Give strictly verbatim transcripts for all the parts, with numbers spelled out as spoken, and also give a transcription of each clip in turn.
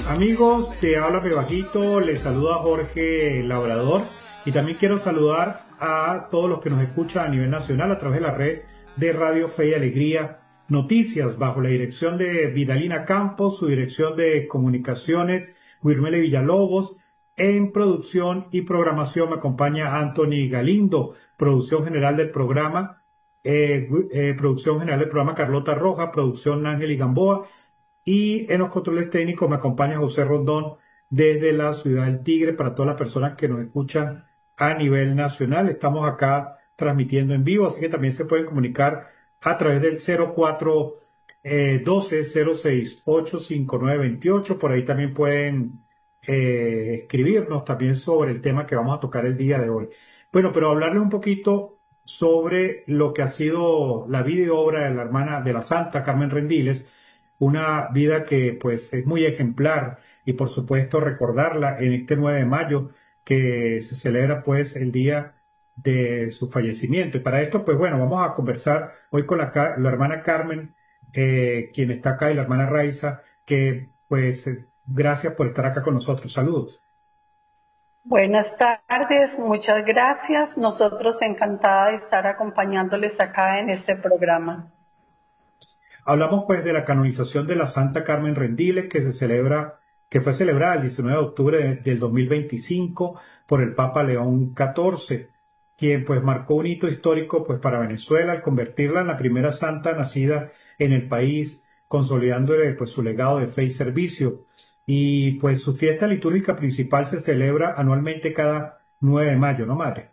Amigos, te habla Bajito, les saluda Jorge Labrador y también quiero saludar a todos los que nos escuchan a nivel nacional a través de la red de Radio Fe y Alegría Noticias, bajo la dirección de Vidalina Campos, su dirección de comunicaciones, Wilmele Villalobos. En producción y programación me acompaña Anthony Galindo, producción general del programa, eh, eh, producción general del programa Carlota Roja, producción Ángel y Gamboa. Y en los controles técnicos me acompaña José Rondón desde la Ciudad del Tigre para todas las personas que nos escuchan a nivel nacional. Estamos acá transmitiendo en vivo, así que también se pueden comunicar a través del cero cuatro doce cero seis ocho cinco nueve veintiocho. Por ahí también pueden eh, escribirnos también sobre el tema que vamos a tocar el día de hoy. Bueno, pero hablarles un poquito sobre lo que ha sido la vida y obra de la hermana de la Santa Carmen Rendiles, una vida que pues es muy ejemplar y por supuesto recordarla en este nueve de mayo que se celebra pues el día de su fallecimiento. Y para esto pues bueno, vamos a conversar hoy con la, la hermana Carmen, eh, quien está acá, y la hermana Raiza, que pues eh, gracias por estar acá con nosotros. Saludos. Buenas tardes, muchas gracias. Nosotros encantada de estar acompañándoles acá en este programa. Hablamos pues de la canonización de la Santa Carmen Rendiles que se celebra, que fue celebrada el diecinueve de octubre de, del dos mil veinticinco por el Papa León catorce, quien pues marcó un hito histórico pues para Venezuela al convertirla en la primera santa nacida en el país, consolidándole pues su legado de fe y servicio. Y pues su fiesta litúrgica principal se celebra anualmente cada nueve de mayo, ¿no, madre?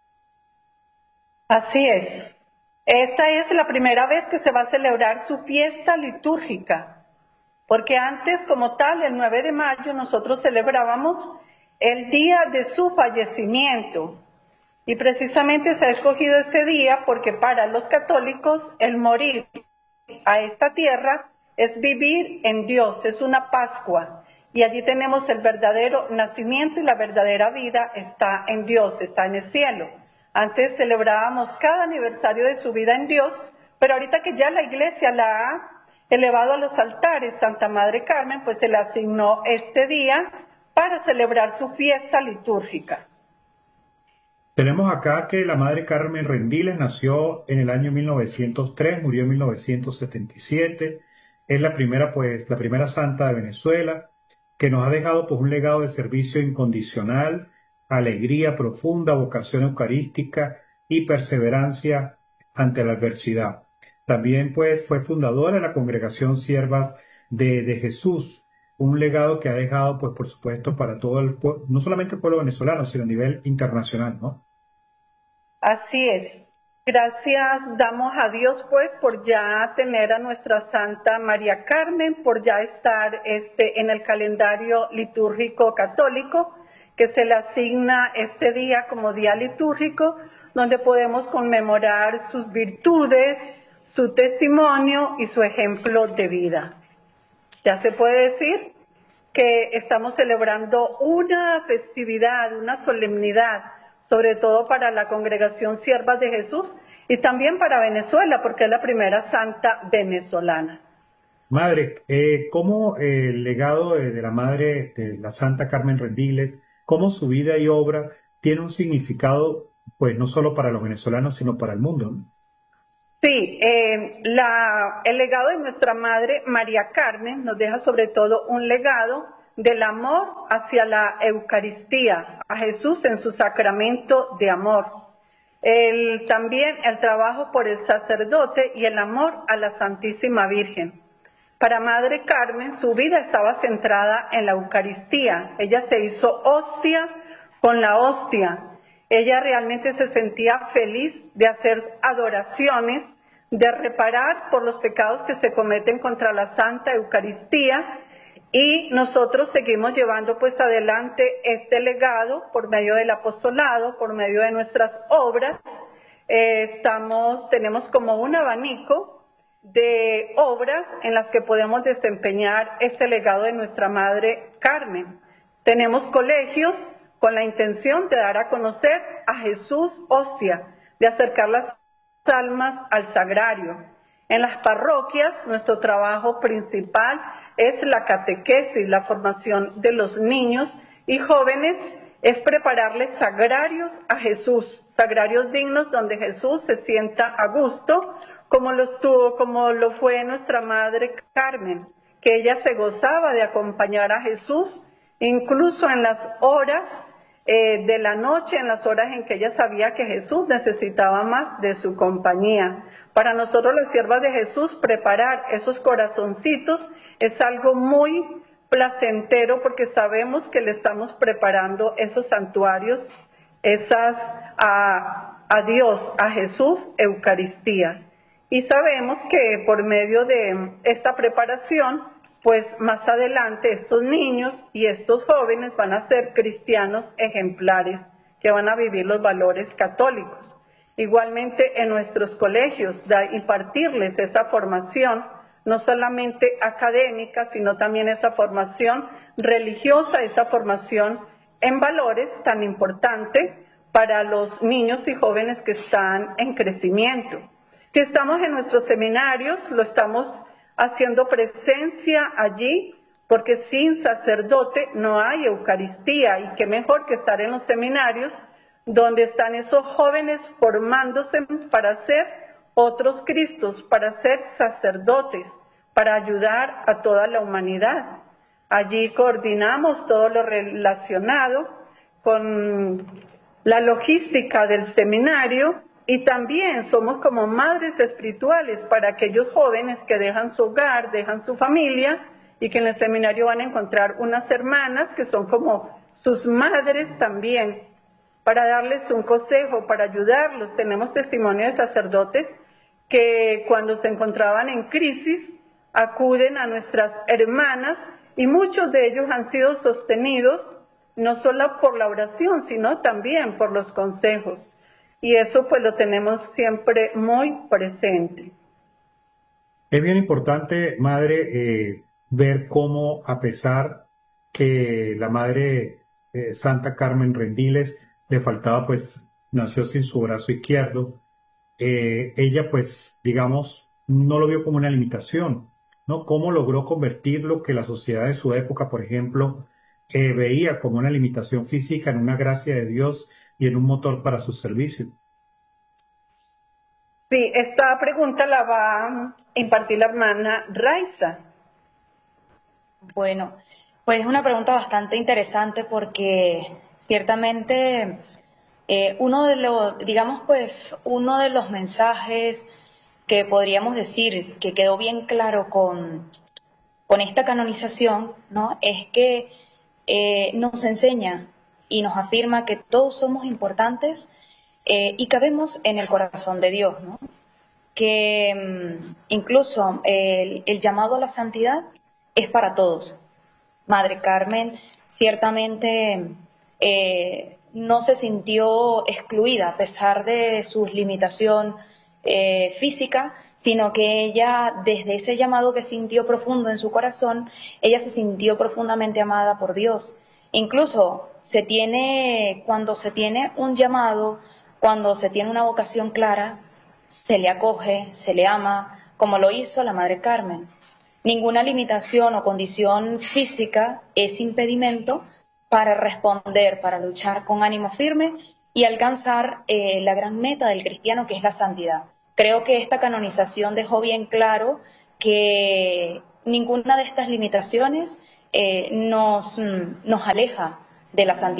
Así es. Esta es la primera vez que se va a celebrar su fiesta litúrgica, porque antes, como tal, el nueve de mayo, nosotros celebrábamos el día de su fallecimiento. Y precisamente se ha escogido ese día porque para los católicos el morir a esta tierra es vivir en Dios, es una Pascua. Y allí tenemos el verdadero nacimiento y la verdadera vida está en Dios, está en el cielo. Antes celebrábamos cada aniversario de su vida en Dios, pero ahorita que ya la Iglesia la ha elevado a los altares, Santa Madre Carmen, pues se le asignó este día para celebrar su fiesta litúrgica. Tenemos acá que la Madre Carmen Rendiles nació en el año mil novecientos tres, murió en mil novecientos setenta y siete. Es la primera, pues, la primera santa de Venezuela, que nos ha dejado pues un legado de servicio incondicional, alegría profunda, vocación eucarística y perseverancia ante la adversidad. También pues fue fundadora de la Congregación Siervas de, de Jesús, un legado que ha dejado pues por supuesto para todo el pueblo, no solamente el pueblo venezolano, sino a nivel internacional, ¿no? Así es. Gracias damos a Dios pues por ya tener a nuestra Santa María Carmen, por ya estar este, en el calendario litúrgico católico, que se le asigna este día como día litúrgico, donde podemos conmemorar sus virtudes, su testimonio y su ejemplo de vida. Ya se puede decir que estamos celebrando una festividad, una solemnidad, sobre todo para la Congregación Siervas de Jesús y también para Venezuela, porque es la primera santa venezolana. Madre, eh, ¿cómo eh, el legado de, de la Madre de la Santa Carmen Rendiles, cómo su vida y obra tiene un significado, pues no solo para los venezolanos, sino para el mundo, ¿no? Sí, eh, la, el legado de nuestra Madre María Carmen nos deja sobre todo un legado del amor hacia la Eucaristía, a Jesús en su sacramento de amor. El, también el trabajo por el sacerdote y el amor a la Santísima Virgen. Para Madre Carmen, su vida estaba centrada en la Eucaristía. Ella se hizo hostia con la hostia. Ella realmente se sentía feliz de hacer adoraciones, de reparar por los pecados que se cometen contra la Santa Eucaristía, y nosotros seguimos llevando pues adelante este legado por medio del apostolado, por medio de nuestras obras. Eh, estamos, tenemos como un abanico de obras en las que podemos desempeñar este legado de nuestra Madre Carmen. Tenemos colegios con la intención de dar a conocer a Jesús hostia, de acercar las almas al sagrario. En las parroquias, nuestro trabajo principal es la catequesis, la formación de los niños y jóvenes, es prepararles sagrarios a Jesús, sagrarios dignos donde Jesús se sienta a gusto, como lo estuvo, como lo fue nuestra madre Carmen, que ella se gozaba de acompañar a Jesús, incluso en las horas eh, de la noche, en las horas en que ella sabía que Jesús necesitaba más de su compañía. Para nosotros las siervas de Jesús, preparar esos corazoncitos es algo muy placentero porque sabemos que le estamos preparando esos santuarios, esas a, a Dios, a Jesús, Eucaristía. Y sabemos que por medio de esta preparación, pues más adelante estos niños y estos jóvenes van a ser cristianos ejemplares que van a vivir los valores católicos. Igualmente en nuestros colegios, da, impartirles esa formación, no solamente académica, sino también esa formación religiosa, esa formación en valores tan importante para los niños y jóvenes que están en crecimiento. Si estamos en nuestros seminarios, lo estamos haciendo presencia allí, porque sin sacerdote no hay Eucaristía, y qué mejor que estar en los seminarios, donde están esos jóvenes formándose para ser otros Cristos, para ser sacerdotes, para ayudar a toda la humanidad. Allí coordinamos todo lo relacionado con la logística del seminario y también somos como madres espirituales para aquellos jóvenes que dejan su hogar, dejan su familia y que en el seminario van a encontrar unas hermanas que son como sus madres también, para darles un consejo, para ayudarlos. Tenemos testimonio de sacerdotes que cuando se encontraban en crisis acuden a nuestras hermanas y muchos de ellos han sido sostenidos no solo por la oración, sino también por los consejos. Y eso pues lo tenemos siempre muy presente. Es bien importante, madre, eh, ver cómo a pesar que la madre eh, Santa Carmen Rendiles le faltaba, pues nació sin su brazo izquierdo, eh, ella pues digamos no lo vio como una limitación, ¿no? Cómo logró convertir lo que la sociedad de su época, por ejemplo, eh, veía como una limitación física en una gracia de Dios y en un motor para su servicio. Sí, esta pregunta la va a impartir la hermana Raiza. Bueno, pues es una pregunta bastante interesante porque ciertamente eh, uno de los, digamos pues, uno de los mensajes que podríamos decir que quedó bien claro con, con esta canonización, ¿no? Es que eh, nos enseña y nos afirma que todos somos importantes eh, y cabemos en el corazón de Dios, ¿no? Que mmm, incluso el, el llamado a la santidad es para todos. Madre Carmen ciertamente eh, no se sintió excluida a pesar de su limitación eh, física, sino que ella, desde ese llamado que sintió profundo en su corazón, ella se sintió profundamente amada por Dios. Incluso se tiene, cuando se tiene un llamado, cuando se tiene una vocación clara, se le acoge, se le ama, como lo hizo la Madre Carmen. Ninguna limitación o condición física es impedimento para responder, para luchar con ánimo firme y alcanzar eh, la gran meta del cristiano, que es la santidad. Creo que esta canonización dejó bien claro que ninguna de estas limitaciones eh, nos, nos aleja de la santidad.